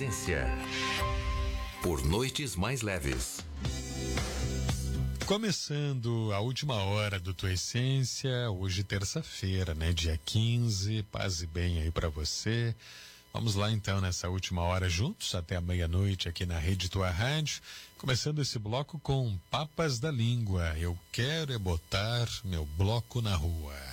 Essência. Por noites mais leves. Começando a última hora do Tua Essência, hoje terça-feira, né? Dia 15, paz e bem aí pra você. Vamos lá então nessa última hora juntos até a meia-noite aqui na Rede Tua Rádio, começando esse bloco com Papas da Língua. Eu quero é botar meu bloco na rua.